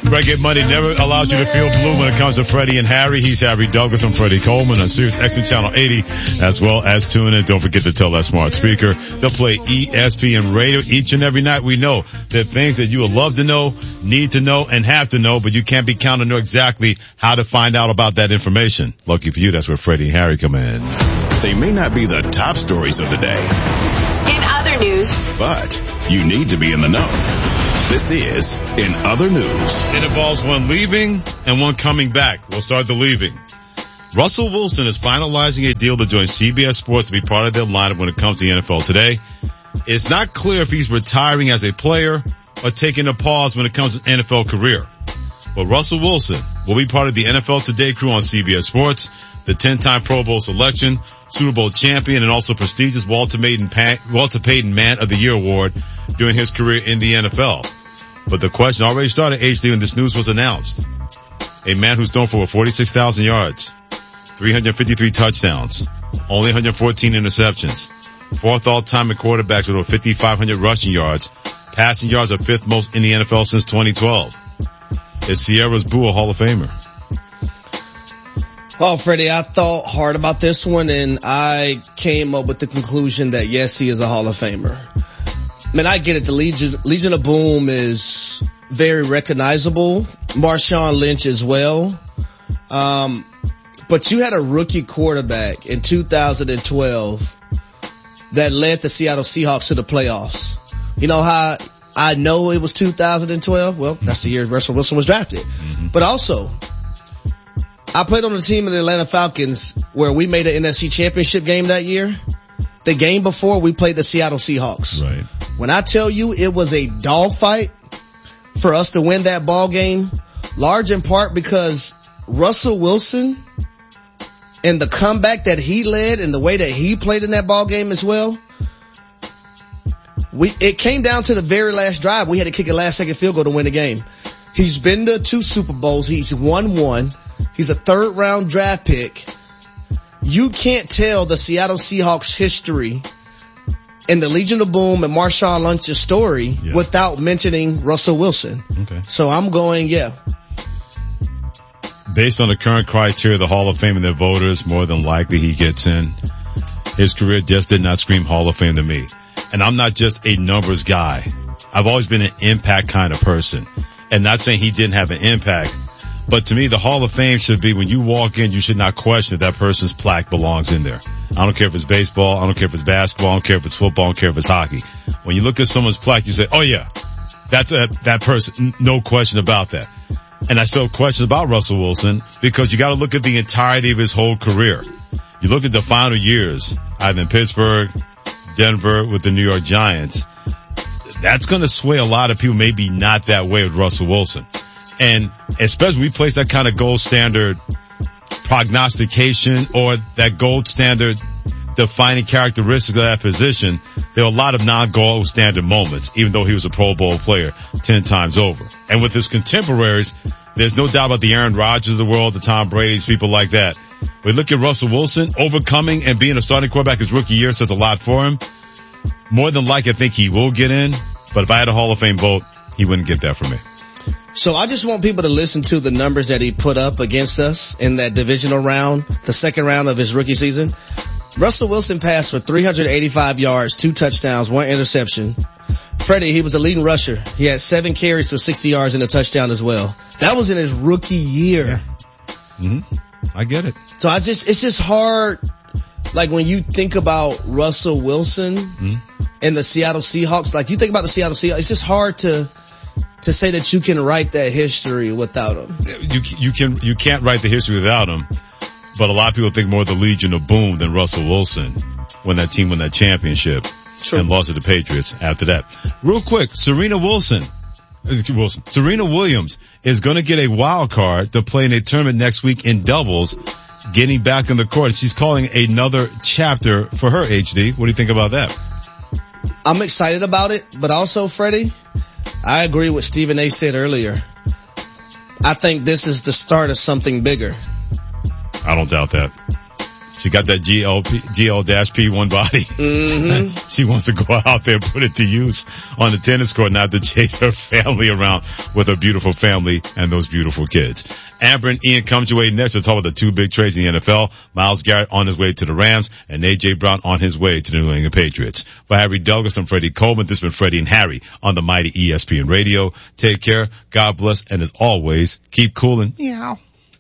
Reggae Monday never allows you to feel blue when it comes to Freddie and Harry. He's Harry Douglas. I'm Freddie Coleman on Sirius XM Channel 80, as well as tune in. Don't forget to tell that smart speaker to play ESPN Radio each and every night. We know there are things that you would love to know, need to know, and have to know, but you can't be counted to know exactly how to find out about that information. Lucky for you, that's where Freddie and Harry come in. They may not be the top stories of the day. In other news. But you need to be in the know. This is In Other News. It involves one leaving and one coming back. We'll start the leaving. Russell Wilson is finalizing a deal to join CBS Sports to be part of their lineup when it comes to the NFL today. It's not clear if he's retiring as a player or taking a pause when it comes to his NFL career. But Russell Wilson will be part of the NFL Today crew on CBS Sports, the 10-time Pro Bowl selection, Super Bowl champion, and also prestigious Walter Payton Man of the Year award during his career in the NFL. But the question already started, HD, when this news was announced. A man who's thrown for over 46,000 yards, 353 touchdowns, only 114 interceptions, fourth all-time in quarterbacks with over 5,500 rushing yards, passing yards are fifth most in the NFL since 2012. Is Sierra's Boo a Hall of Famer? Oh, Freddie, I thought hard about this one, and I came up with the conclusion that yes, he is a Hall of Famer. I mean, I get it. The Legion of Boom is very recognizable. Marshawn Lynch as well. But you had a rookie quarterback in 2012 that led the Seattle Seahawks to the playoffs. You know how I know it was 2012? Well, that's the year Russell Wilson was drafted. Mm-hmm. But also, I played on the team of the Atlanta Falcons where we made an NFC Championship game that year. The game before, we played the Seattle Seahawks. Right. When I tell you it was a dogfight for us to win that ball game, large in part because Russell Wilson and the comeback that he led and the way that he played in that ball game as well, it came down to the very last drive. We had to kick a last-second field goal to win the game. He's been to 2 Super Bowls. He's won 1. He's a third-round draft pick. You can't tell the Seattle Seahawks history and the Legion of Boom and Marshawn Lynch's story without mentioning Russell Wilson. Okay. So I'm going, Based on the current criteria, the Hall of Fame and their voters, more than likely he gets in. His career just did not scream Hall of Fame to me. And I'm not just a numbers guy. I've always been an impact kind of person. And not saying he didn't have an impact, but to me, the Hall of Fame should be when you walk in, you should not question that person's plaque belongs in there. I don't care if it's baseball. I don't care if it's basketball. I don't care if it's football. I don't care if it's hockey. When you look at someone's plaque, you say, oh yeah, that's that person. No question about that. And I still have questions about Russell Wilson because you got to look at the entirety of his whole career. You look at the final years, either in Pittsburgh, Denver with the New York Giants. That's going to sway a lot of people, maybe not that way with Russell Wilson. And especially we place that kind of gold standard prognostication or that gold standard defining characteristic of that position. There are a lot of non-gold standard moments, even though he was a Pro Bowl player 10 times over. And with his contemporaries, there's no doubt about the Aaron Rodgers of the world, the Tom Brady's, people like that. We look at Russell Wilson overcoming and being a starting quarterback his rookie year says a lot for him. More than likely, I think he will get in. But if I had a Hall of Fame vote, he wouldn't get that from me. So I just want people to listen to the numbers that he put up against us in that divisional round, the second round of his rookie season. Russell Wilson passed for 385 yards, 2 touchdowns, 1 interception. Freddie, he was a leading rusher. He had 7 carries for 60 yards and a touchdown as well. That was in his rookie year. Mm-hmm. I get it. So it's just hard. Like when you think about Russell Wilson and the Seattle Seahawks, like you think about the Seattle Seahawks, it's just hard to say that you can write that history without him. You can't write the history without him. But a lot of people think more of the Legion of Boom than Russell Wilson when that team won that championship and lost to the Patriots after that. Real quick, Serena Williams is going to get a wild card to play in a tournament next week in doubles, getting back on the court. She's calling another chapter for her, HD. What do you think about that? I'm excited about it, but also, Freddie, I agree with Stephen A. said earlier. I think this is the start of something bigger. I don't doubt that. She got that GL-P1 body. Mm-hmm. She wants to go out there and put it to use on the tennis court, not to chase her family around with her beautiful family and those beautiful kids. Amber and Ian comes your way next to talk about the two big trades in the NFL. Myles Garrett on his way to the Rams and A.J. Brown on his way to the New England Patriots. For Harry Douglas and Freddie Coleman, this has been Freddie and Harry on the mighty ESPN Radio. Take care, God bless, and as always, keep cool and meow.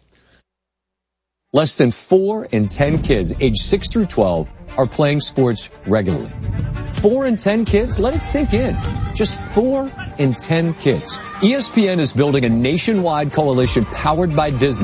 Less than 4 in 10 kids aged 6 through 12 are playing sports regularly. 4 in 10 kids? Let it sink in. Just 4 in 10 kids. ESPN is building a nationwide coalition powered by Disney